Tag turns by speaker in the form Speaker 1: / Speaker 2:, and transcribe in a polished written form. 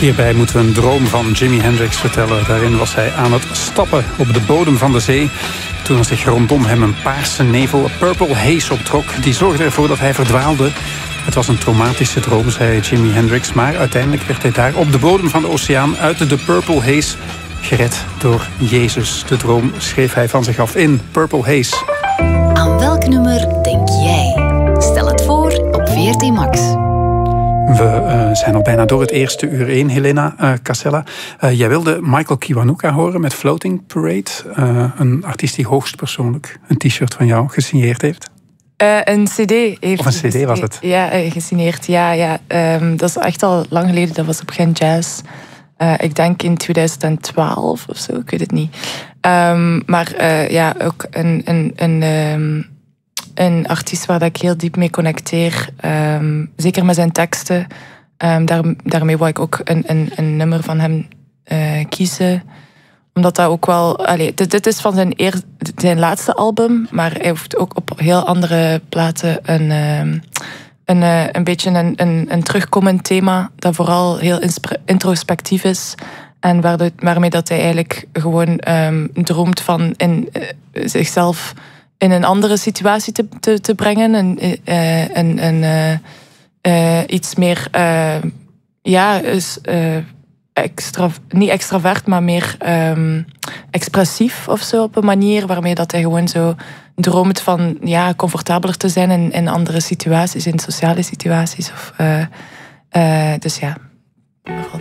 Speaker 1: Hierbij moeten we een droom van Jimi Hendrix vertellen. Daarin was hij aan het stappen op de bodem van de zee toen er zich rondom hem een paarse nevel, purple haze, optrok. Die zorgde ervoor dat hij verdwaalde. Het was een traumatische droom, zei Jimi Hendrix, maar uiteindelijk werd hij daar op de bodem van de oceaan uit de purple haze gered door Jezus. De droom schreef hij van zich af in Purple Haze.
Speaker 2: Aan welk nummer denk jij? Stel het voor op VRT Max.
Speaker 1: We zijn al bijna door het eerste uur 1, Helena Casella. Jij wilde Michael Kiwanuka horen met Floating Parade. Een artiest die hoogstpersoonlijk een t-shirt van jou gesigneerd heeft.
Speaker 3: Een cd heeft.
Speaker 1: Of een cd was het?
Speaker 3: Ja, gesigneerd. Ja. Dat is echt al lang geleden. Dat was op Gent Jazz. Ik denk in 2012 of zo, ik weet het niet. Maar ook een artiest waar ik heel diep mee connecteer. Zeker met zijn teksten. Daarmee wou ik ook een nummer van hem kiezen. Omdat dat ook wel... Dit is van zijn laatste album, maar hij heeft ook op heel andere platen een beetje een terugkomend thema dat vooral heel introspectief is. En waarmee dat hij eigenlijk gewoon droomt van zichzelf in een andere situatie te brengen. En iets meer... niet extravert, maar meer expressief of zo, op een manier waarmee dat hij gewoon zo droomt van comfortabeler te zijn in andere situaties, in sociale situaties. Dus ja, vooral